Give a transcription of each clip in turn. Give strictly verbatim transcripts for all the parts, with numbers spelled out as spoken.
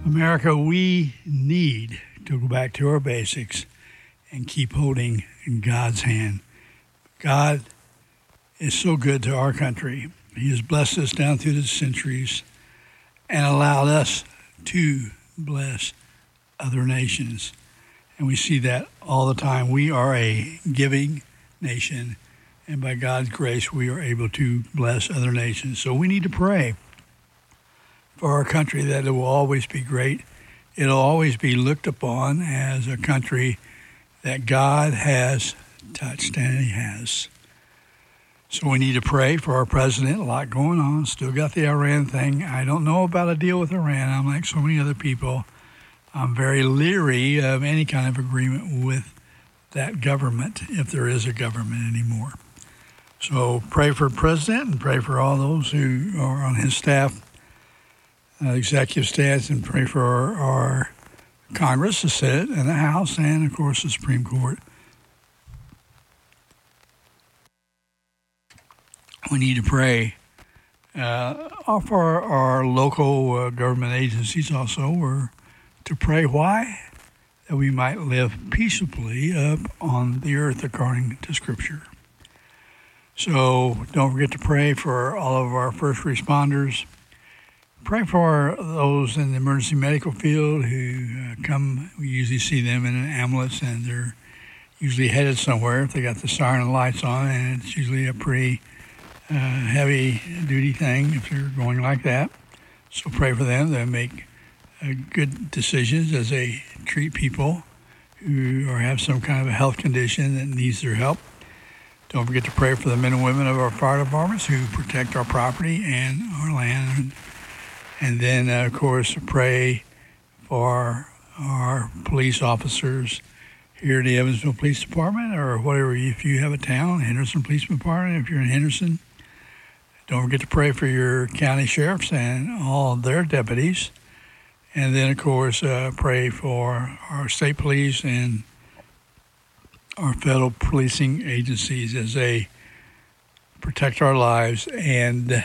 America, we need to go back to our basics and keep holding God's hand. God is so good to our country. He has blessed us down through the centuries and allowed us to bless other nations. And we see that all the time. We are a giving nation, and by God's grace, we are able to bless other nations. So we need to pray for our country that it will always be great. It'll always be looked upon as a country that God has touched, and He has. So we need to pray for our president. A lot going on. Still got the Iran thing. I don't know about a deal with Iran. I'm like so many other people. I'm very leery of any kind of agreement with that government, if there is a government anymore. So pray for the president and pray for all those who are on his staff, uh, executive staff, and pray for our, our Congress, the Senate, and the House, and, of course, the Supreme Court. We need to pray uh, for our local uh, government agencies also, or to pray why? That we might live peaceably up on the earth according to Scripture. So don't forget to pray for all of our first responders. Pray for those in the emergency medical field who uh, come. We usually see them in an ambulance, and they're usually headed somewhere if they got the siren lights on, and it's usually a pretty uh, heavy-duty thing if they're going like that. So pray for them. They make uh, good decisions as they treat people who or have some kind of a health condition that needs their help. Don't forget to pray for the men and women of our fire departments who protect our property and our land. And then, uh, of course, pray for our police officers here at the Evansville Police Department, or whatever. If you have a town, Henderson Police Department, if you're in Henderson, don't forget to pray for your county sheriffs and all their deputies. And then, of course, uh, pray for our state police and our federal policing agencies as they protect our lives and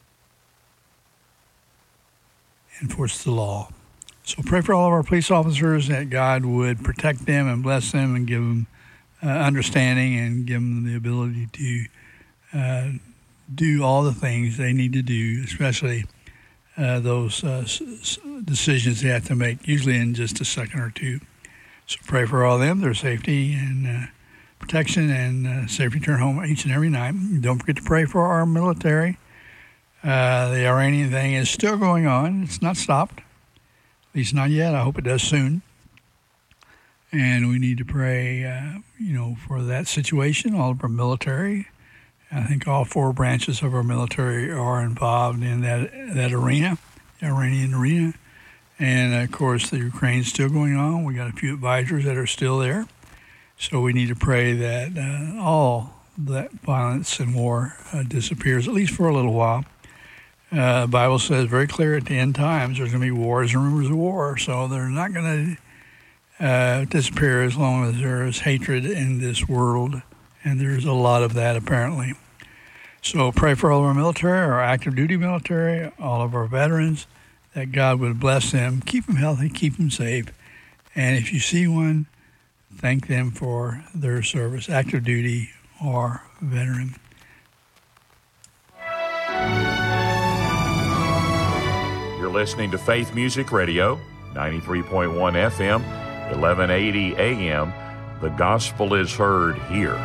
enforce the law. So pray for all of our police officers that God would protect them and bless them and give them uh, understanding and give them the ability to uh, do all the things they need to do, especially uh, those uh, s- decisions they have to make, usually in just a second or two. So pray for all of them, their safety and uh, protection and uh, safe return home each and every night. Don't forget to pray for our military. Uh, the Iranian thing is still going on. It's not stopped, at least not yet. I hope it does soon. And we need to pray, uh, you know, for that situation, all of our military. I think all four branches of our military are involved in that that arena, the Iranian arena. And, of course, the Ukraine's still going on. We got a few advisors that are still there. So we need to pray that uh, all that violence and war uh, disappears, at least for a little while. Uh, the Bible says very clear at the end times there's going to be wars and rumors of war. So they're not going to uh, disappear as long as there is hatred in this world. And there's a lot of that, apparently. So pray for all of our military, our active duty military, all of our veterans, that God would bless them, keep them healthy, keep them safe. And if you see one, thank them for their service, active duty or veteran. You're listening to Faith Music Radio, ninety-three point one F M, eleven eighty A M. The gospel is heard here.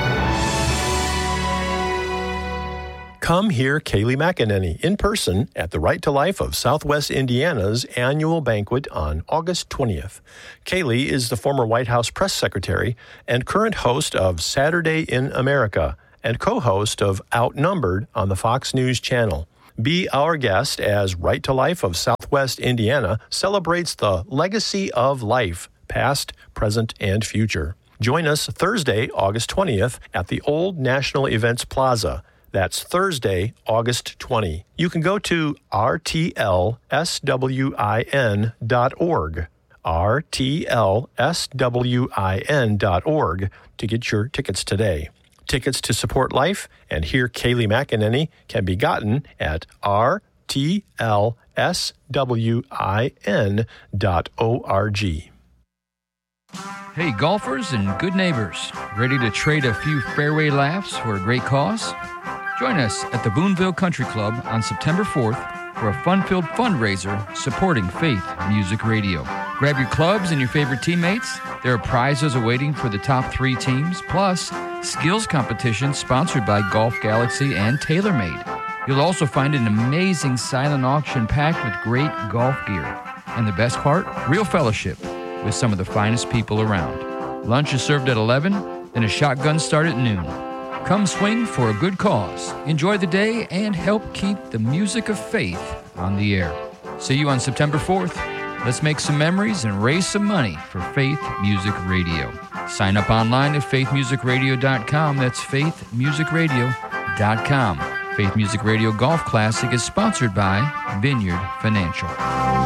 Come hear Kaylee McEnany in person at the Right to Life of Southwest Indiana's annual banquet on August twentieth. Kaylee is the former White House press secretary and current host of Saturday in America and co-host of Outnumbered on the Fox News Channel. Be our guest as Right to Life of Southwest Indiana celebrates the legacy of life, past, present, and future. Join us Thursday, August twentieth at the Old National Events Plaza. That's Thursday, August twentieth. You can go to R T L S W I N dot org, R T L S W I N dot org to get your tickets today. Tickets to support life and hear Kaylee McEnany can be gotten at R T L S W I N dot O R G. Hey, golfers and good neighbors, ready to trade a few fairway laughs for a great cause? Join us at the Boonville Country Club on September fourth for a fun-filled fundraiser supporting Faith Music Radio. Grab your clubs and your favorite teammates. There are prizes awaiting for the top three teams, plus skills competitions sponsored by Golf Galaxy and TaylorMade. You'll also find an amazing silent auction packed with great golf gear. And the best part? Real fellowship with some of the finest people around. Lunch is served at eleven, and a shotgun start at noon. Come swing for a good cause. Enjoy the day and help keep the music of faith on the air. See you on September fourth. Let's make some memories and raise some money for Faith Music Radio. Sign up online at faith music radio dot com. That's faith music radio dot com. Faith Music Radio Golf Classic is sponsored by Vineyard Financial.